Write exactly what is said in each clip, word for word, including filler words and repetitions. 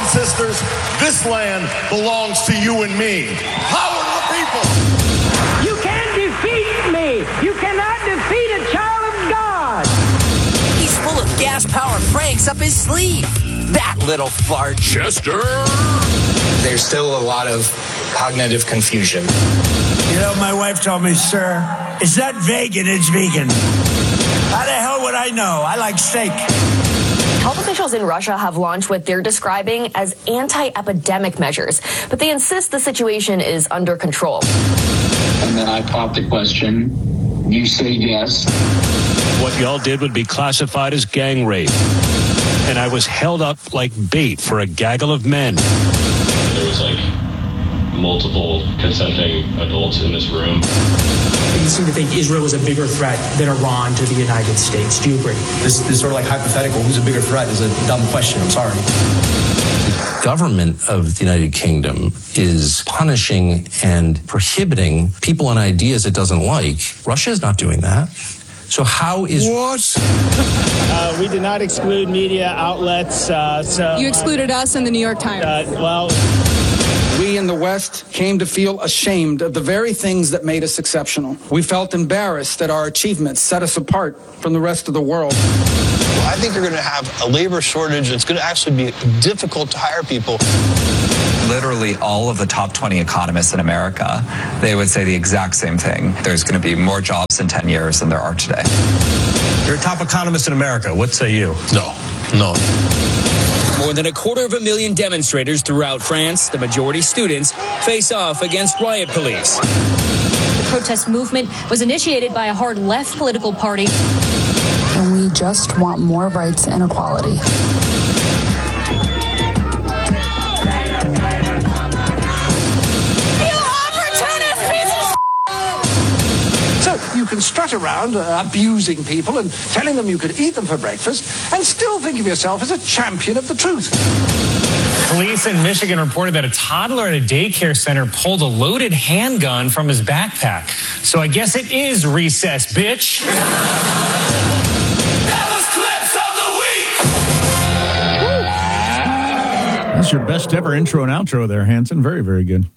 and sisters, this land belongs to you and me. Power to the people. You can't defeat me. You cannot defeat a child of God. He's full of gas-powered pranks up his sleeve. That little fart. Chester. There's still a lot of cognitive confusion. You know, my wife told me, sir, it's not vegan, it's vegan. How the hell would I know? I like steak. Health officials in Russia have launched what they're describing as anti-epidemic measures, but they insist the situation is under control. And then I popped the question. You say yes. What y'all did would be classified as gang rape. And I was held up like bait for a gaggle of men. There was like multiple consenting adults in this room. You seem to think Israel is a bigger threat than Iran to the United States. Do you agree? This, this sort of like hypothetical, who's a bigger threat, is a dumb question. I'm sorry. The government of the United Kingdom is punishing and prohibiting people and ideas it doesn't like. Russia is not doing that. So how is... What? uh, we did not exclude media outlets. Uh, so, you excluded uh, us in the New York Times. Uh, well... We in the West came to feel ashamed of the very things that made us exceptional. We felt embarrassed that our achievements set us apart from the rest of the world. Well, I think you're going to have a labor shortage. It's going to actually be difficult to hire people. Literally all of the top twenty economists in America, they would say the exact same thing. There's going to be more jobs in ten years than there are today. You're a top economist in America. What say you? No, no. More than a quarter of a million demonstrators throughout France, the majority students, face off against riot police. The protest movement was initiated by a hard left political party. And we just want more rights and equality. You can strut around uh, abusing people and telling them you could eat them for breakfast and still think of yourself as a champion of the truth. Police in Michigan reported that a toddler at a daycare center pulled a loaded handgun from his backpack. So I guess it is recess, bitch. That was Clips of the Week. That's your best ever intro and outro there, Hanson. Very, very good.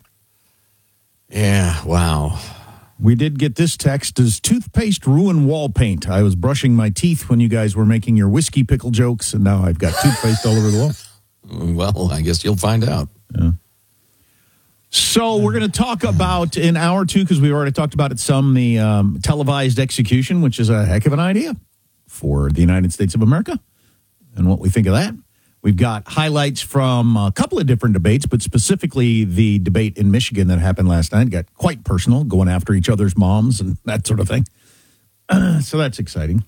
Yeah, wow. We did get this text. Does toothpaste ruin wall paint? I was brushing my teeth when you guys were making your whiskey pickle jokes, and now I've got toothpaste all over the wall. Well, I guess you'll find out. Yeah. So we're going to talk about in hour two, because we already talked about it some, the um, televised execution, which is a heck of an idea for the United States of America, and what we think of that. We've got highlights from a couple of different debates, but specifically the debate in Michigan that happened last night. It got quite personal, going after each other's moms and that sort of thing. Uh, so that's exciting.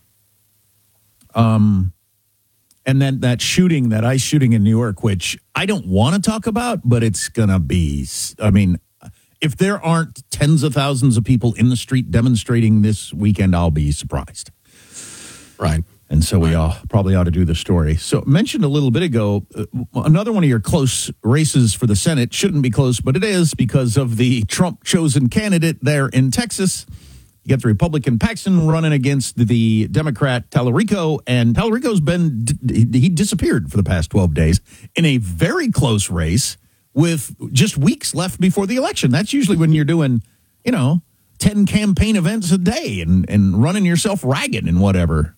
Um, and then that shooting, that ICE shooting in New York, which I don't want to talk about, but it's going to be, I mean, if there aren't tens of thousands of people in the street demonstrating this weekend, I'll be surprised. Right. And so we all probably ought to do the story. So mentioned a little bit ago, uh, another one of your close races for the Senate shouldn't be close, but it is because of the Trump-chosen candidate there in Texas. You got the Republican Paxton running against the Democrat Tallarico, and Tallarico's been, he disappeared for the past twelve days in a very close race with just weeks left before the election. That's usually when you're doing, you know, ten campaign events a day and, and running yourself ragged and whatever.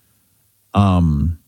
Um,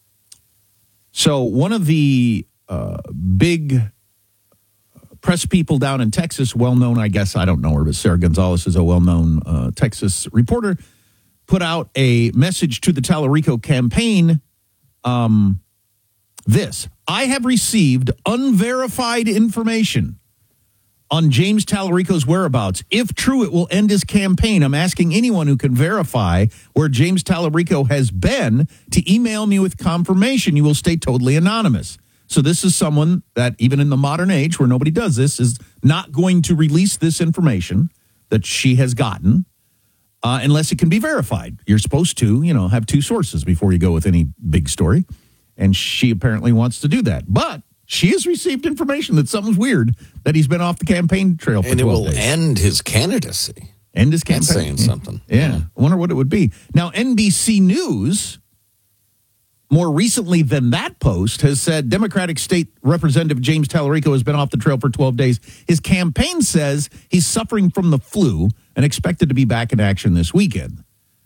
so one of the uh, big press people down in Texas, well-known, I guess, I don't know her, but Sarah Gonzalez is a well-known uh, Texas reporter, put out a message to the Tallarico campaign. Um, this, I have received unverified information on James Tallarico's whereabouts. If true, it will end his campaign. I'm asking anyone who can verify where James Tallarico has been to email me with confirmation. You will stay totally anonymous. So this is someone that, even in the modern age where nobody does this, is not going to release this information that she has gotten uh, unless it can be verified. You're supposed to, you know, have two sources before you go with any big story. And she apparently wants to do that. But she has received information that something's weird, that he's been off the campaign trail for and twelve days. And it will days. end his candidacy. End his campaign. That's saying something. Yeah. yeah. I wonder what it would be. Now, N B C News more recently than that post, has said Democratic State Representative James Tallarico has been off the trail for twelve days. His campaign says he's suffering from the flu and expected to be back in action this weekend.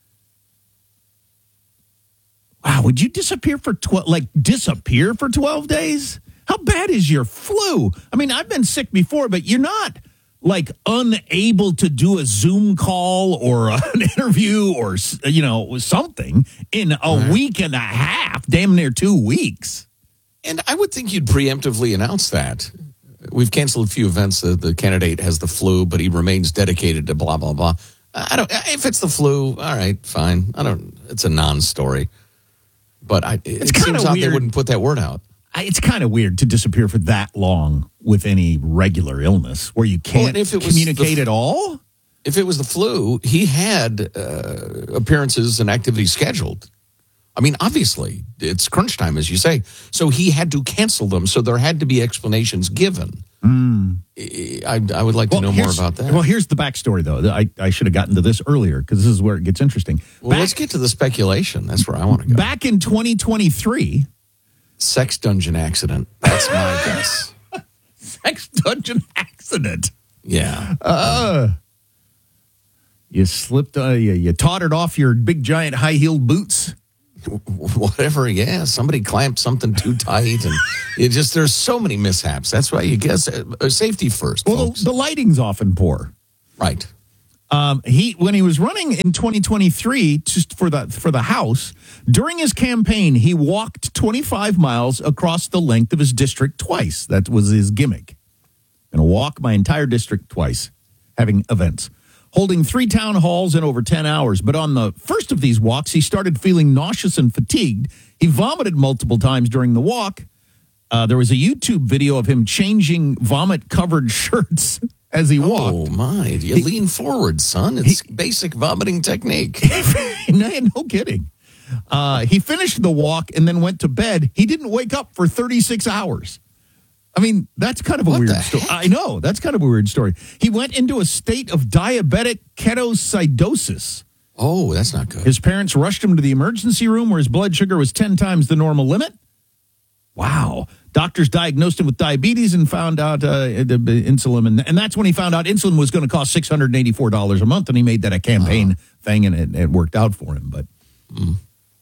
Wow, would you disappear for twelve, like disappear for twelve days? How bad is your flu? I mean, I've been sick before, but you're not like unable to do a Zoom call or an interview or, you know, something in a Right. week and a half, damn near two weeks. And I would think you'd preemptively announce that. We've canceled a few events. The, the candidate has the flu, but he remains dedicated to blah, blah, blah. I don't, if it's the flu, all right, fine. I don't, it's a non-story. But I, It's it kinda seems odd they weird. wouldn't put that word out. I- It's kind of weird to disappear for that long with any regular illness where you Well, can't and if it was communicate the- at all. If it was the flu, he had uh, appearances and activities scheduled. I mean, obviously, it's crunch time, as you say. So he had to cancel them. So there had to be explanations given. Mm. I, I would like to know more here's- about that. Well, here's the backstory, though. I, I should have gotten to this earlier because this is where it gets interesting. Well, Back- let's get to the speculation. That's where I want to go. Back in twenty twenty-three, Sex dungeon accident. That's my guess. sex dungeon accident. Yeah. Uh, you slipped, uh, you, you tottered off your big, giant, high-heeled boots. Whatever, yeah. Somebody clamped something too tight, and it just there's so many mishaps. That's why you guess uh, safety first. Well, folks. the, the lighting's often poor. Right. Um, he when he was running in twenty twenty-three just for the for the House, during his campaign, he walked twenty-five miles across the length of his district twice. That was his gimmick. I'm going to walk my entire district twice, having events, holding three town halls in over ten hours. But on the first of these walks, he started feeling nauseous and fatigued. He vomited multiple times during the walk. Uh, there was a YouTube video of him changing vomit-covered shirts as he walked. Oh, my. You he, lean forward, son. It's he, basic vomiting technique. no, no kidding. Uh, he finished the walk and then went to bed. He didn't wake up for thirty-six hours. I mean, that's kind of a what weird the story. Heck? I know. That's kind of a weird story. He went into a state of diabetic ketoacidosis. Oh, that's not good. His parents rushed him to the emergency room where his blood sugar was ten times the normal limit. Wow. Doctors diagnosed him with diabetes and found out uh, the insulin. And, and that's when he found out insulin was going to cost six hundred eighty-four dollars a month. And he made that a campaign uh, thing, and it, it worked out for him. But mm.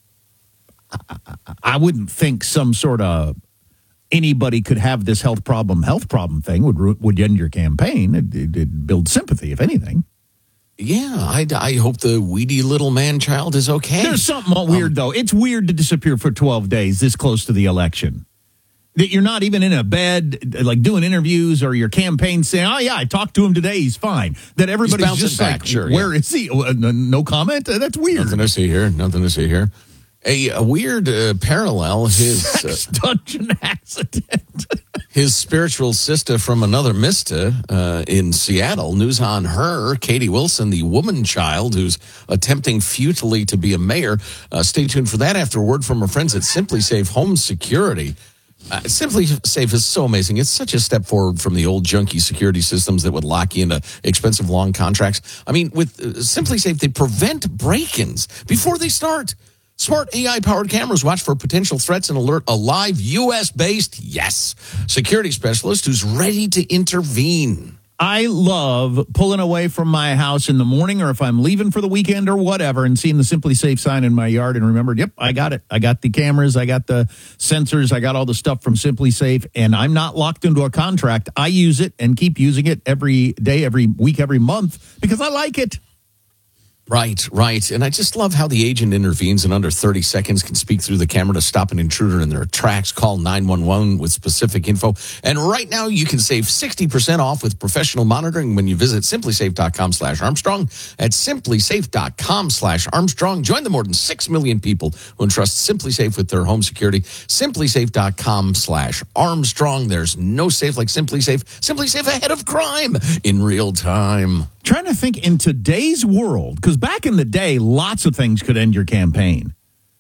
I, I, I wouldn't think some sort of anybody could have this health problem, health problem thing would would end your campaign. It, it, it builds sympathy, if anything. Yeah, I, I hope the weedy little man-child is okay. There's something weird, um, though. It's weird to disappear for twelve days this close to the election. That you're not even in a bed, like doing interviews or your campaign saying, oh, yeah, I talked to him today. He's fine. That everybody's He's just back, like, sure, where yeah. is he? Uh, no comment? Uh, that's weird. Nothing to see here. Nothing to see here. A, a weird uh, parallel. His Sex uh, dungeon accident. His spiritual sister from another mister uh, in Seattle. News on her, Katie Wilson, the woman child who's attempting futilely to be a mayor. Uh, stay tuned for that after a word from our friends at Simply Safe Home Security. Uh, Simply Safe is so amazing. It's such a step forward from the old junky security systems that would lock you into expensive long contracts. I mean, with uh, Simply Safe, they prevent break-ins before they start. Smart A I-powered cameras watch for potential threats and alert a live U S-based, yes, security specialist who's ready to intervene. I love pulling away from my house in the morning or if I'm leaving for the weekend or whatever and seeing the Simply Safe sign in my yard and remember, yep, I got it. I got the cameras. I got the sensors. I got all the stuff from Simply Safe, and I'm not locked into a contract. I use it and keep using it every day, every week, every month because I like it. Right, right. And I just love how the agent intervenes in under thirty seconds, can speak through the camera to stop an intruder in their tracks, call nine one one with specific info. And right now you can save sixty percent off with professional monitoring when you visit simplysafe.com slash Armstrong. At simplysafe.com slash Armstrong. Join the more than six million people who entrust SimpliSafe with their home security. Simplysafe.com slash Armstrong. There's no safe like SimpliSafe. SimpliSafe ahead of crime in real time. Trying to think in today's world, because back in the day, lots of things could end your campaign.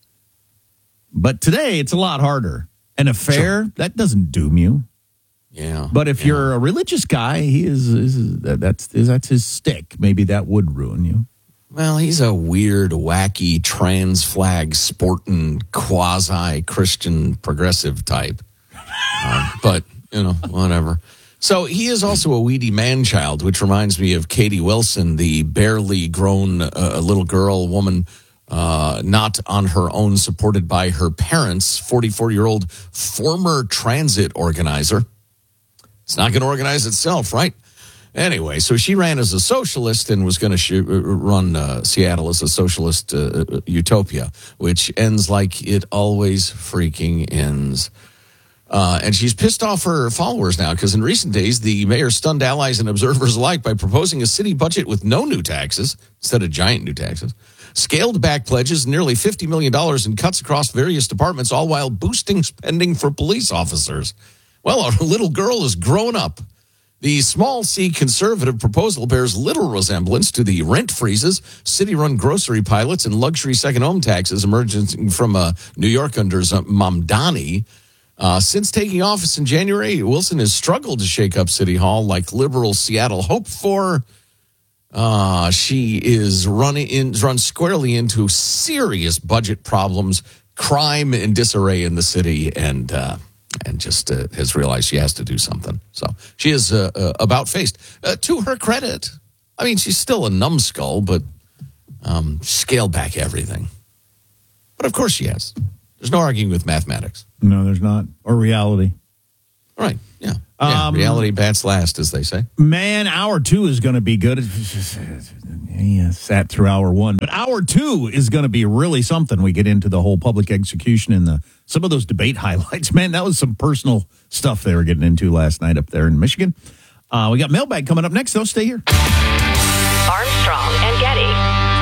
But today, it's a lot harder. An affair, sure. that doesn't doom you. Yeah. But if yeah. you're a religious guy, he is, is that's is, that's his stick. Maybe that would ruin you. Well, he's a weird, wacky, trans flag sporting, quasi-Christian progressive type. Uh, but, you know, whatever. So he is also a weedy man-child, which reminds me of Katie Wilson, the barely grown uh, little girl, woman, uh, not on her own, supported by her parents, forty-four-year-old former transit organizer. It's not going to organize itself, right? Anyway, so she ran as a socialist and was going to sh- run uh, Seattle as a socialist uh, utopia, which ends like it always freaking ends. Uh, and she's pissed off her followers now because in recent days, the mayor stunned allies and observers alike by proposing a city budget with no new taxes instead of giant new taxes, scaled back pledges, nearly fifty million dollars in cuts across various departments, all while boosting spending for police officers. Well, our little girl is grown up. The small C conservative proposal bears little resemblance to the rent freezes, city-run grocery pilots, and luxury second home taxes emerging from uh, New York under Mamdani. Uh, since taking office in January, Wilson has struggled to shake up City Hall like liberal Seattle hoped for. Uh, she is running in, run squarely into serious budget problems, crime and disarray in the city, and uh, and just uh, has realized she has to do something. So she is uh, uh, about faced. Uh, to her credit, I mean, she's still a numbskull, but um, scaled back everything. But of course she has. There's no arguing with mathematics. No, there's not. Or reality. Right, yeah. yeah Um, reality bats last, as they say. Man, hour two is going to be good. Yeah, sat through hour one. But hour two is going to be really something. We get into the whole public execution and the some of those debate highlights. Man, that was some personal stuff they were getting into last night up there in Michigan. Uh, we got mailbag coming up next, though. Stay here. Armstrong and Getty.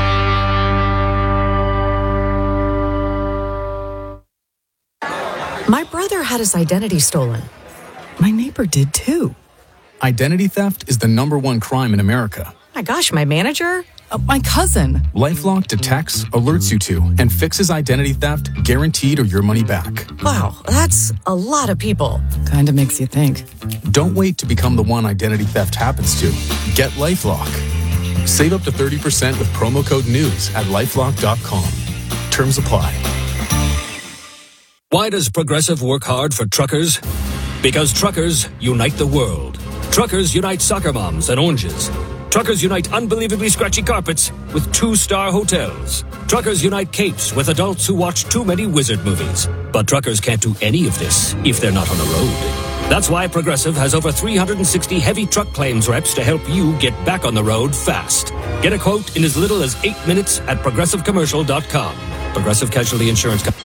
My brother had his identity stolen. My neighbor did too. Identity theft is the number one crime in America. My gosh, my manager? Uh, my cousin. LifeLock detects, alerts you to, and fixes identity theft guaranteed or your money back. Wow, that's a lot of people. Kinda makes you think. Don't wait to become the one identity theft happens to. Get LifeLock. Save up to thirty percent with promo code NEWS at lifelock dot com. Terms apply. Why does Progressive work hard for truckers? Because truckers unite the world. Truckers unite soccer moms and oranges. Truckers unite unbelievably scratchy carpets with two-star hotels. Truckers unite capes with adults who watch too many wizard movies. But truckers can't do any of this if they're not on the road. That's why Progressive has over three hundred sixty heavy truck claims reps to help you get back on the road fast. Get a quote in as little as eight minutes at progressive commercial dot com. Progressive Casualty Insurance Company.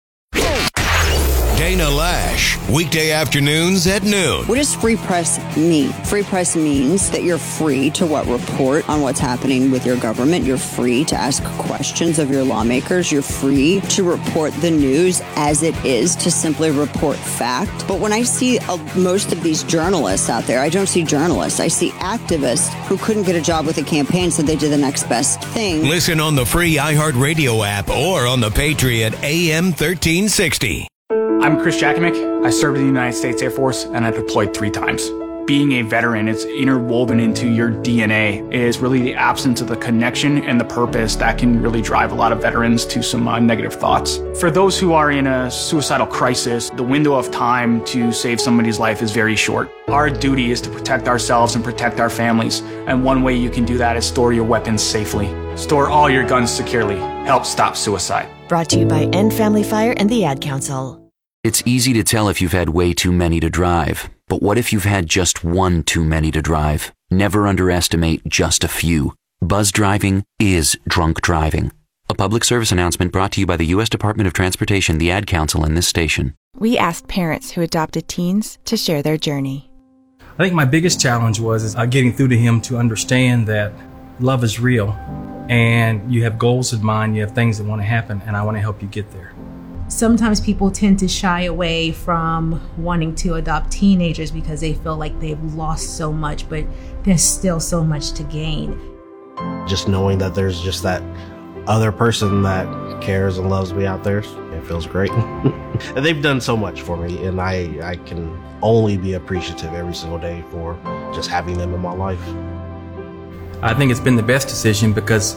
Dana Lash, weekday afternoons at noon. What does free press mean? Free press means that you're free to what report on what's happening with your government. You're free to ask questions of your lawmakers. You're free to report the news as it is, to simply report fact. But when I see uh, most of these journalists out there, I don't see journalists. I see activists who couldn't get a job with a campaign, so they did the next best thing. Listen on the free iHeartRadio app or on the Patriot A M thirteen sixty. I'm Chris Jakimick. I served in the United States Air Force, and I deployed three times. Being a veteran, it's interwoven into your D N A. It is really the absence of the connection and the purpose that can really drive a lot of veterans to some uh, negative thoughts. For those who are in a suicidal crisis, the window of time to save somebody's life is very short. Our duty is to protect ourselves and protect our families, and one way you can do that is store your weapons safely. Store all your guns securely. Help stop suicide. Brought to you by End Family Fire and the Ad Council. It's easy to tell if you've had way too many to drive. But what if you've had just one too many to drive? Never underestimate just a few. Buzz driving is drunk driving. A public service announcement brought to you by the U S Department of Transportation, the Ad Council, and this station. We asked parents who adopted teens to share their journey. I think my biggest challenge was is, uh, getting through to him to understand that love is real and you have goals in mind, you have things that want to happen, and I want to help you get there. Sometimes people tend to shy away from wanting to adopt teenagers because they feel like they've lost so much, but there's still so much to gain. Just knowing that there's just that other person that cares and loves me out there, it feels great. And they've done so much for me, and I, I can only be appreciative every single day for just having them in my life. I think it's been the best decision because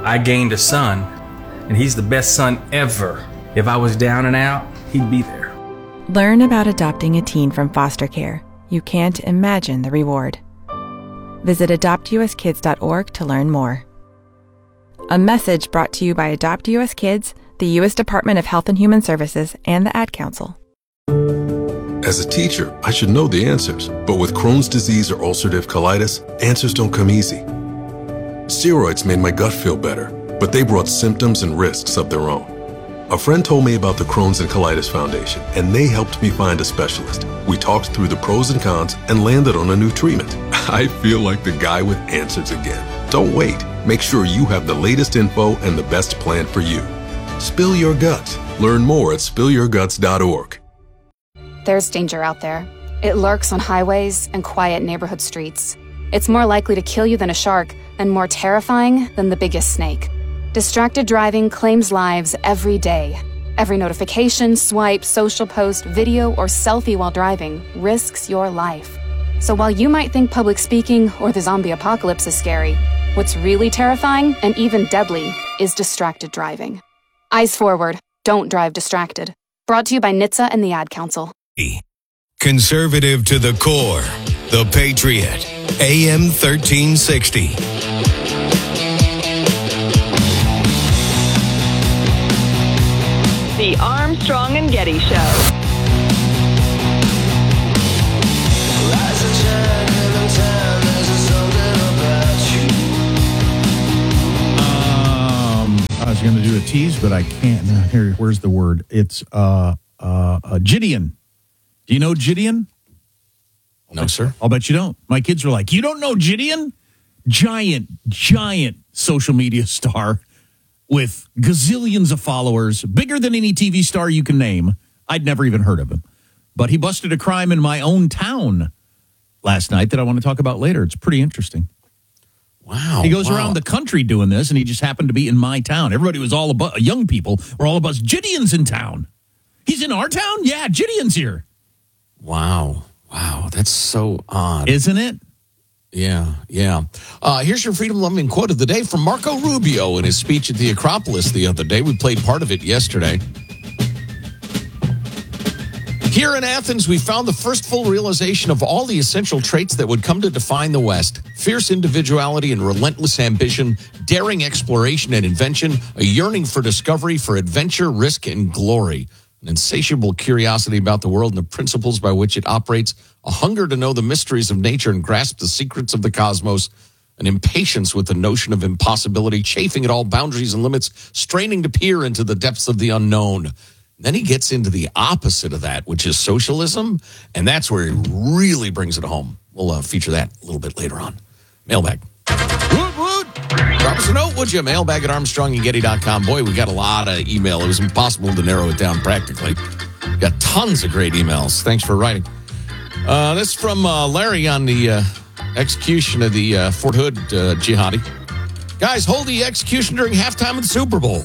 I gained a son, and he's the best son ever. If I was down and out, he'd be there. Learn about adopting a teen from foster care. You can't imagine the reward. Visit adopt u s kids dot org to learn more. A message brought to you by Adopt U S Kids, the U S Department of Health and Human Services, and the Ad Council. As a teacher, I should know the answers, but with Crohn's disease or ulcerative colitis, answers don't come easy. Steroids made my gut feel better, but they brought symptoms and risks of their own. A friend told me about the Crohn's and Colitis Foundation, and they helped me find a specialist. We talked through the pros and cons and landed on a new treatment. I feel like the guy with answers again. Don't wait. Make sure you have the latest info and the best plan for you. Spill your guts. Learn more at spill your guts dot org. There's danger out there. It lurks on highways and quiet neighborhood streets. It's more likely to kill you than a shark, and more terrifying than the biggest snake. Distracted driving claims lives every day. Every notification, swipe, social post, video, or selfie while driving risks your life. So while you might think public speaking or the zombie apocalypse is scary, what's really terrifying and even deadly is distracted driving. Eyes forward. Don't drive distracted. Brought to you by N H T S A and the Ad Council. Conservative to the core. The Patriot. A M thirteen sixty. The Armstrong and Getty Show. Um, I was going to do a tease, but I can't. Now, here, where's the word? It's uh, uh, uh, Gideon. Do you know Gideon? No, sir. I'll bet you don't. My kids are like, you don't know Gideon? Giant, giant social media star with gazillions of followers, bigger than any T V star you can name. I'd never even heard of him. But he busted a crime in my own town last night that I want to talk about later. It's pretty interesting. Wow. He goes wow. around the country doing this, and he just happened to be in my town. Everybody was all about, young people were all about, Gideon's in town. He's in our town? Yeah, Gideon's here. Wow. Wow. That's so odd. Isn't it? Yeah, yeah. Uh, here's your freedom-loving quote of the day from Marco Rubio in his speech at the Acropolis the other day. We played part of it yesterday. Here in Athens, we found the first full realization of all the essential traits that would come to define the West. Fierce individuality and relentless ambition, daring exploration and invention, a yearning for discovery, for adventure, risk, and glory. An insatiable curiosity about the world and the principles by which it operates, a hunger to know the mysteries of nature and grasp the secrets of the cosmos, an impatience with the notion of impossibility, chafing at all boundaries and limits, straining to peer into the depths of the unknown. Then he gets into the opposite of that, which is socialism, and that's where he really brings it home. We'll uh, feature that a little bit later on. Mailbag. Woot, woot. Drop us a note, would you? Mailbag at armstrong and getty dot com. Boy, we got a lot of email. It was impossible to narrow it down practically. Got tons of great emails. Thanks for writing. Uh, this is from uh, Larry on the uh, execution of the uh, Fort Hood uh, jihadi. Guys, hold the execution during halftime of the Super Bowl.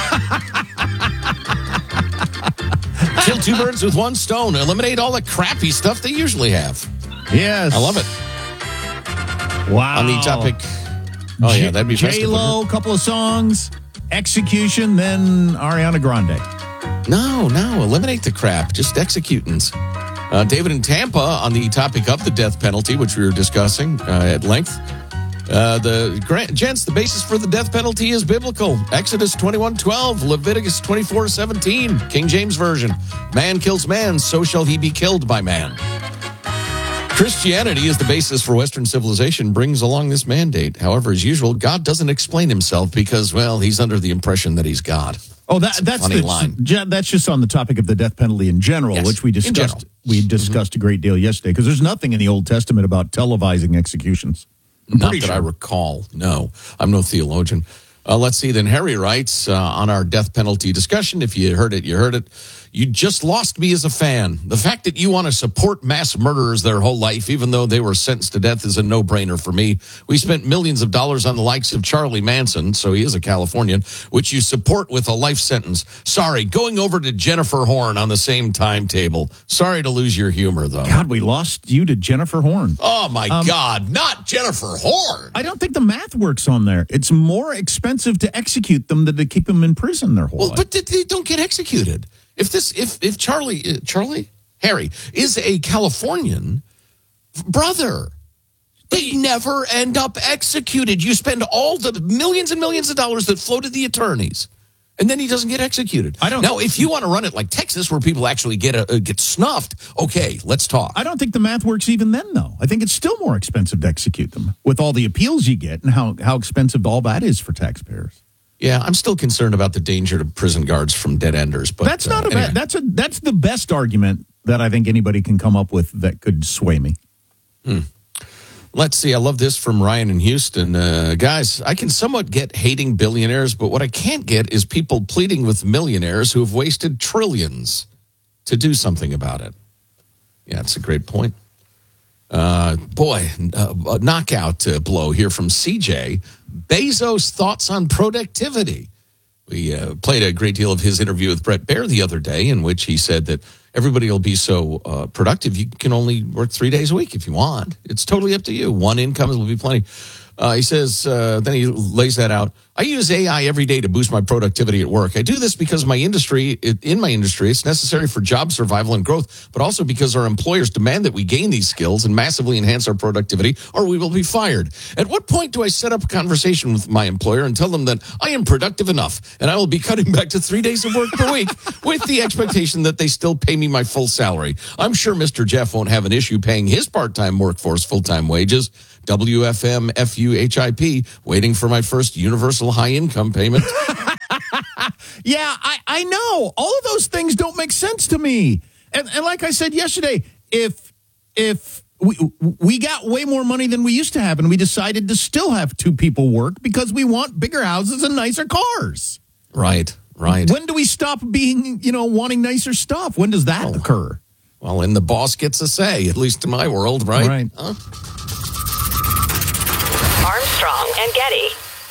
Kill two birds with one stone. Eliminate all the crappy stuff they usually have. Yes. I love it. Wow. On the topic. Oh, yeah, that'd be J-Lo, couple of songs, execution, then Ariana Grande. No, no, eliminate the crap. Just executants. Uh, David in Tampa on the topic of the death penalty, which we were discussing uh, at length. Uh, the grant, gents, the basis for the death penalty is biblical. Exodus twenty-one twelve, Leviticus twenty-four seventeen, King James Version. Man kills man, so shall he be killed by man. Christianity is the basis for Western civilization, brings along this mandate. However, as usual, God doesn't explain himself because, well, he's under the impression that he's God. Oh, that, that's funny the line. That's just on the topic of the death penalty in general, Yes, which we discussed. We discussed mm-hmm. a great deal yesterday because there's nothing in the Old Testament about televising executions. I'm Not that sure. I recall. No, I'm no theologian. Uh, let's see. Then Harry writes uh, on our death penalty discussion. If you heard it, you heard it. You just lost me as a fan. The fact that you want to support mass murderers their whole life, even though they were sentenced to death, is a no-brainer for me. We spent millions of dollars on the likes of Charlie Manson, so he is a Californian, which you support with a life sentence. Sorry, going over to Jennifer Horn on the same timetable. Sorry to lose your humor, though. God, we lost you to Jennifer Horn. Oh, my Um, God, not Jennifer Horn. I don't think the math works on there. It's more expensive to execute them than to keep them in prison their whole Well, life. but they- they don't get executed. If this, if if Charlie, uh, Charlie, Harry is a Californian brother, they never end up executed. You spend all the millions and millions of dollars that flow to the attorneys, and then he doesn't get executed. I don't. Now, if you want to run it like Texas, where people actually get a, uh, get snuffed, okay, let's talk. I don't think the math works even then, though. I think it's still more expensive to execute them with all the appeals you get and how, how expensive all that is for taxpayers. Yeah, I'm still concerned about the danger to prison guards from dead enders. But That's not uh, a anyway. bad, that's a that's the best argument that I think anybody can come up with that could sway me. Hmm. Let's see. I love this from Ryan in Houston. Uh, guys, I can somewhat get hating billionaires, but what I can't get is people pleading with millionaires who have wasted trillions to do something about it. Yeah, it's a great point. Uh, boy, uh, a knockout uh, blow here from C J. Bezos' thoughts on productivity. We uh, played a great deal of his interview with Brett Baer the other day, in which he said that everybody will be so uh, productive, you can only work three days a week if you want. It's totally up to you. One income will be plenty. Uh, he says, uh, then he lays that out. I use A I every day to boost my productivity at work. I do this because my industry, in my industry, it's necessary for job survival and growth, but also because our employers demand that we gain these skills and massively enhance our productivity, or we will be fired. At what point do I set up a conversation with my employer and tell them that I am productive enough and I will be cutting back to three days of work per week with the expectation that they still pay me my full salary? I'm sure Mister Jeff won't have an issue paying his part-time workforce full-time wages. W F M F U H I P, waiting for my first universal high income payment. Yeah, I, I know. All of those things don't make sense to me. And, and like I said yesterday, if if we we got way more money than we used to have, and we decided to still have two people work because we want bigger houses and nicer cars. Right, right. When do we stop being, you know, wanting nicer stuff? When does that oh. occur? Well, and the boss gets a say, at least in my world, right? Right. Huh? Armstrong and Getty.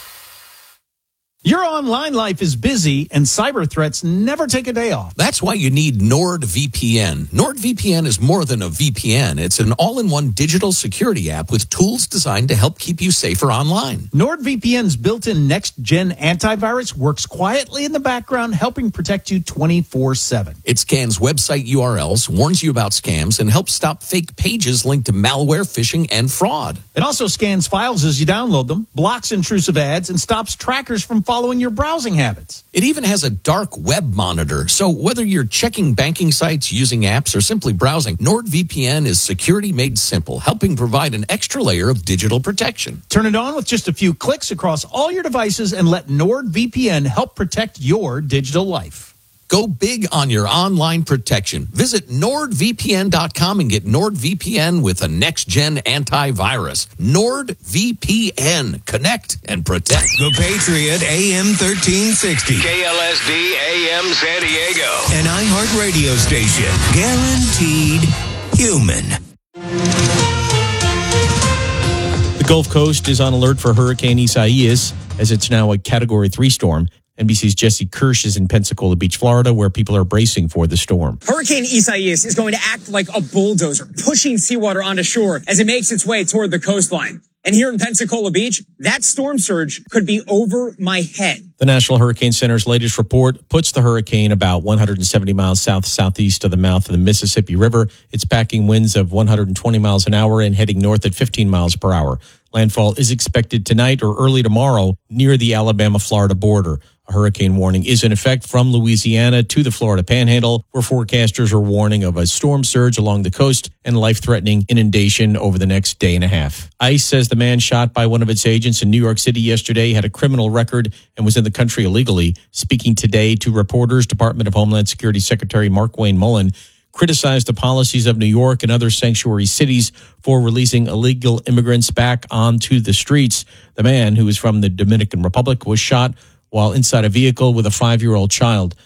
Your online life is busy, and cyber threats never take a day off. That's why you need NordVPN. NordVPN is more than a V P N. It's an all-in-one digital security app with tools designed to help keep you safer online. NordVPN's built-in next-gen antivirus works quietly in the background, helping protect you twenty-four seven. It scans website U R Ls, warns you about scams, and helps stop fake pages linked to malware, phishing, and fraud. It also scans files as you download them, blocks intrusive ads, and stops trackers from following your browsing habits. It even has a dark web monitor, so whether you're checking banking sites, using apps, or simply browsing, NordVPN is security made simple, helping provide an extra layer of digital protection. Turn it on with just a few clicks across all your devices and let NordVPN help protect your digital life. Go big on your online protection. Visit Nord V P N dot com and get NordVPN with a next-gen antivirus. NordVPN. Connect and protect. The Patriot A M thirteen sixty. K L S D A M San Diego. An iHeart radio station. Guaranteed human. The Gulf Coast is on alert for Hurricane Isaias as it's now a Category three storm. N B C's Jesse Kirsch is in Pensacola Beach, Florida, where people are bracing for the storm. Hurricane Isaias is going to act like a bulldozer, pushing seawater onto shore as it makes its way toward the coastline. And here in Pensacola Beach, that storm surge could be over my head. The National Hurricane Center's latest report puts the hurricane about one hundred seventy miles south-southeast of the mouth of the Mississippi River. It's packing winds of one hundred twenty miles an hour and heading north at fifteen miles per hour. Landfall is expected tonight or early tomorrow near the Alabama-Florida border. A hurricane warning is in effect from Louisiana to the Florida Panhandle, where forecasters are warning of a storm surge along the coast and life-threatening inundation over the next day and a half. ICE says the man shot by one of its agents in New York City yesterday had a criminal record and was in the country illegally. Speaking today to reporters, Department of Homeland Security Secretary Markwayne Mullin criticized the policies of New York and other sanctuary cities for releasing illegal immigrants back onto the streets. The man, who is from the Dominican Republic, was shot while inside a vehicle with a five-year-old child.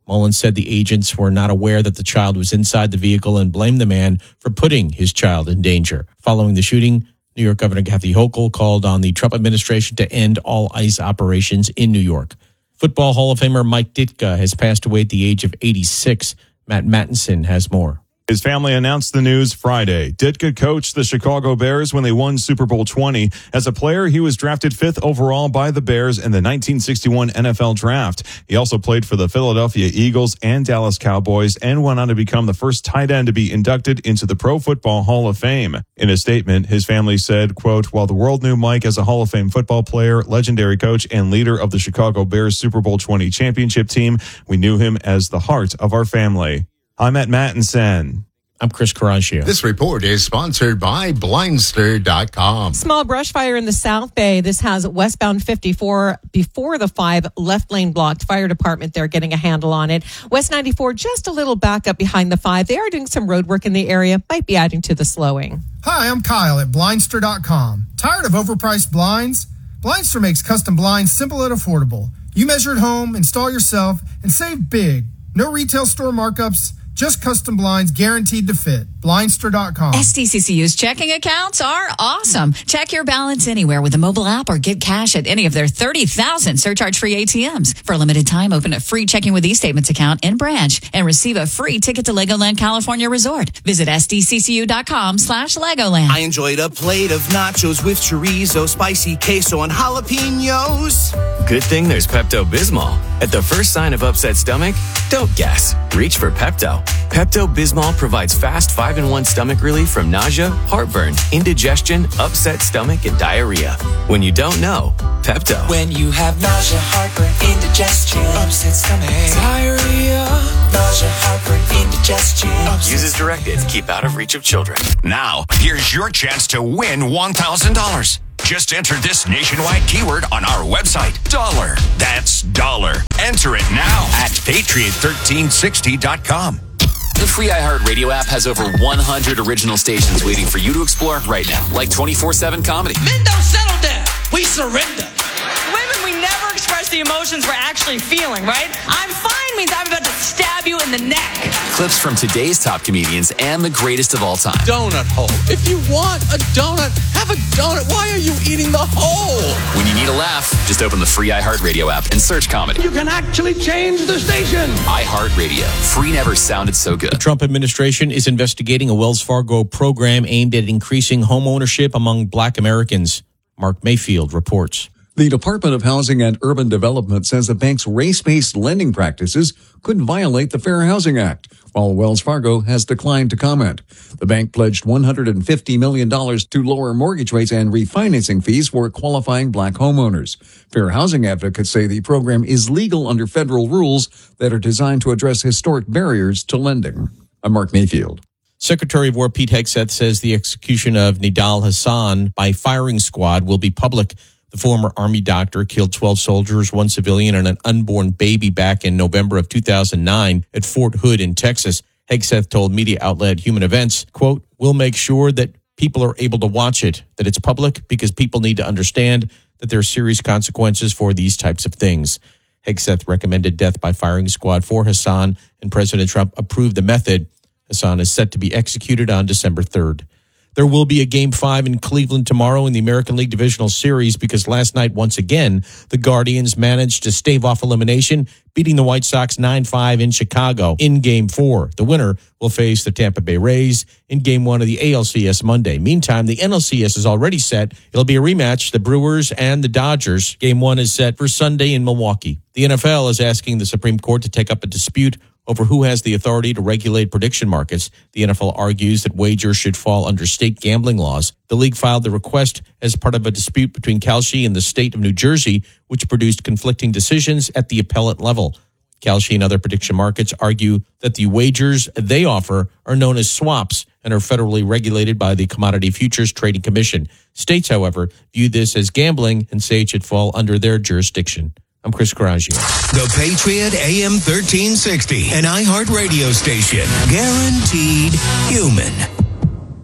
Mullins said the agents were not aware that the child was inside the vehicle and blamed the man for putting his child in danger. Following the shooting, New York Governor Kathy Hochul called on the Trump administration to end all ICE operations in New York. Football Hall of Famer Mike Ditka has passed away at the age of eighty-six. Matt Mattinson has more. His family announced the news Friday. Ditka coached the Chicago Bears when they won Super Bowl twenty. As a player, he was drafted fifth overall by the Bears in the nineteen sixty-one N F L Draft. He also played for the Philadelphia Eagles and Dallas Cowboys and went on to become the first tight end to be inducted into the Pro Football Hall of Fame. In a statement, his family said, quote, while the world knew Mike as a Hall of Fame football player, legendary coach, and leader of the Chicago Bears Super Bowl twenty championship team, we knew him as the heart of our family. I'm at Mattinson. I'm Chris Caraccio. This report is sponsored by Blindster dot com. Small brush fire in the South Bay. This has westbound fifty-four before the five left lane blocked. Fire department there getting a handle on it. West ninety-four just a little back up behind the five. They are doing some road work in the area. Might be adding to the slowing. Hi, I'm Kyle at Blindster dot com. Tired of overpriced blinds? Blindster makes custom blinds simple and affordable. You measure at home, install yourself, and save big. No retail store markups. Just custom blinds guaranteed to fit. Blindster dot com. S D C C U's checking accounts are awesome. Check your balance anywhere with a mobile app or get cash at any of their thirty thousand surcharge-free A T Ms. For a limited time, open a free Checking with eStatements account in branch and receive a free ticket to Legoland California Resort. Visit S D C C U dot com slash Legoland. I enjoyed a plate of nachos with chorizo, spicy queso, and jalapenos. Good thing there's Pepto-Bismol. At the first sign of upset stomach, don't guess. Reach for Pepto. Pepto-Bismol provides fast five in one stomach relief from nausea, heartburn, indigestion, upset stomach, and diarrhea. When you don't know, Pepto. When you have nausea, heartburn, indigestion, upset stomach, diarrhea, nausea, heartburn, indigestion. Use as directed. Keep out of reach of children. Now, here's your chance to win one thousand dollars. Just enter this nationwide keyword on our website, dollar. That's dollar. Enter it now at patriot thirteen sixty dot com. The free iHeartRadio app has over one hundred original stations waiting for you to explore right now, like twenty-four seven comedy. Men don't settle down. We surrender. Women, we never express the emotions we're actually feeling, right? I'm fine means I'm about to stab you in the neck. Clips from today's top comedians and the greatest of all time. Donut hole. If you want a donut, have a donut. Why are you eating the hole? When you need a laugh, just open the free iHeartRadio app and search comedy. You can actually change the station. iHeartRadio. Free never sounded so good. The Trump administration is investigating a Wells Fargo program aimed at increasing home ownership among Black Americans. Mark Mayfield reports. The Department of Housing and Urban Development says the bank's race-based lending practices could violate the Fair Housing Act, while Wells Fargo has declined to comment. The bank pledged one hundred fifty million dollars to lower mortgage rates and refinancing fees for qualifying Black homeowners. Fair housing advocates say the program is legal under federal rules that are designed to address historic barriers to lending. I'm Mark Mayfield. Secretary of War Pete Hegseth says the execution of Nidal Hassan by firing squad will be public. The former Army doctor killed twelve soldiers, one civilian, and an unborn baby back in November of two thousand nine at Fort Hood in Texas. Hegseth told media outlet Human Events, quote, we'll make sure that people are able to watch it, that it's public, because people need to understand that there are serious consequences for these types of things. Hegseth recommended death by firing squad for Hassan, and President Trump approved the method. Hassan is set to be executed on December third. There will be a Game five in Cleveland tomorrow in the American League Divisional Series because last night, once again, the Guardians managed to stave off elimination, beating the White Sox nine five in Chicago in Game four. The winner will face the Tampa Bay Rays in Game one of the A L C S Monday. Meantime, the N L C S is already set. It'll be a rematch, the Brewers and the Dodgers. Game one is set for Sunday in Milwaukee. The N F L is asking the Supreme Court to take up a dispute over who has the authority to regulate prediction markets. The N F L argues that wagers should fall under state gambling laws. The league filed the request as part of a dispute between Kalshi and the state of New Jersey, which produced conflicting decisions at the appellate level. Kalshi and other prediction markets argue that the wagers they offer are known as swaps and are federally regulated by the Commodity Futures Trading Commission. States, however, view this as gambling and say it should fall under their jurisdiction. I'm Chris Caraccio. The Patriot A M thirteen sixty, an iHeart radio station. Guaranteed human.